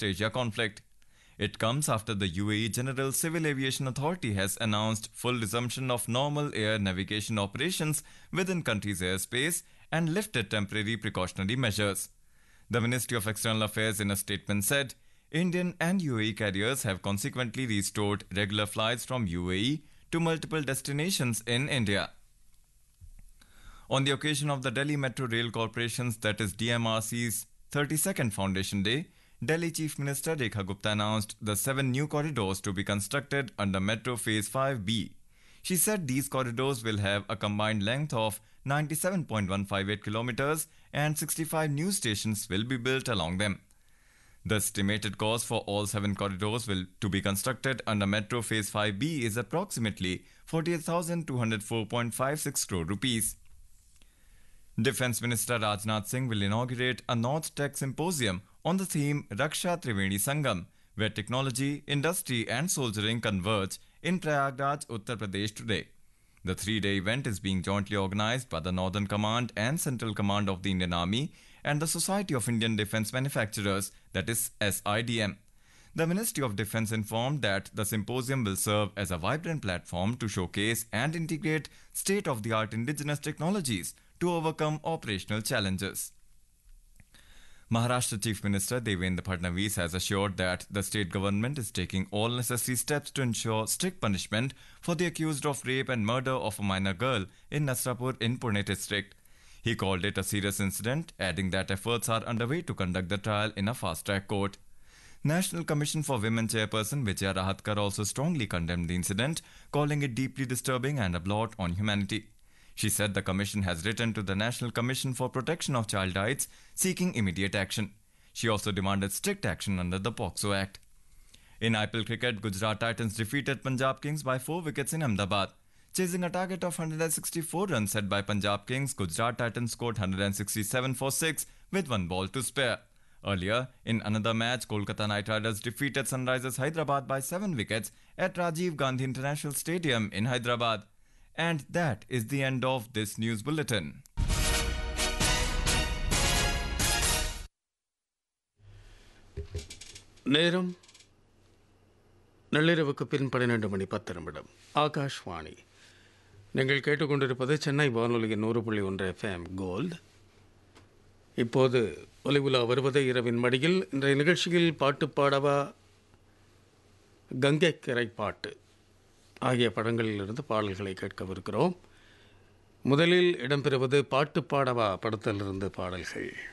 West Asia conflict. It comes after the UAE General Civil Aviation Authority has announced full resumption of normal air navigation operations within country's airspace and lifted temporary precautionary measures. The Ministry of External Affairs in a statement said, Indian and UAE carriers have consequently restored regular flights from UAE to multiple destinations in India. On the occasion of the Delhi Metro Rail Corporation's, that is DMRC's 32nd Foundation Day, Delhi Chief Minister Rekha Gupta announced the 7 new corridors to be constructed under Metro Phase 5B. She said these corridors will have a combined length of 97.158 kilometers and 65 new stations will be built along them. The estimated cost for all 7 corridors to be constructed under Metro Phase 5B is approximately 48,204.56 crore rupees. Defence Minister Rajnath Singh will inaugurate a North Tech Symposium on the theme Raksha Triveni Sangam, where technology, industry and soldiering converge in Prayagraj, Uttar Pradesh today. The 3-day event is being jointly organised by the Northern Command and Central Command of the Indian Army and the Society of Indian Defence Manufacturers, that is SIDM. The Ministry of Defence informed that the symposium will serve as a vibrant platform to showcase and integrate state-of-the-art indigenous technologies to overcome operational challenges. Maharashtra Chief Minister Devendra Fadnavis has assured that the state government is taking all necessary steps to ensure strict punishment for the accused of rape and murder of a minor girl in Nasrapur in Pune district. He called it a serious incident, adding that efforts are underway to conduct the trial in a fast-track court. National Commission for Women Chairperson Vijaya Rahatkar also strongly condemned the incident, calling it deeply disturbing and a blot on humanity. She said the commission has written to the National Commission for Protection of Child Rights seeking immediate action. She also demanded strict action under the POCSO Act. In IPL cricket, Gujarat Titans defeated Punjab Kings by 4 wickets in Ahmedabad. Chasing a target of 164 runs set by Punjab Kings, Gujarat Titans scored 167 for 6 with 1 ball to spare. Earlier, in another match, Kolkata Knight Riders defeated Sunrisers Hyderabad by 7 wickets at Rajiv Gandhi International Stadium in Hyderabad. And that is the end of this news bulletin. நேரம் நள்ளிரவுக்கு பின் 12 மணி 10 நிமிடம். ஆகாஷ்வாணி. நீங்கள் கேட்டுக்கொண்டிருப்பது சென்னை வானொலியின் 100.1 FM gold. இப்போது ஒலிவுலா வருவது இரவின் மடியில். இன்றைய நிகழ்ச்சியில் பாட்டு பாடவா, கங்கைக்கரை பாட்டு ஆகிய படங்களிலிருந்து பாடல்களை கேட்கவிருக்கிறோம். முதலில் இடம்பெறுவது பாட்டு பாடவா படத்திலிருந்து பாடல்கள்.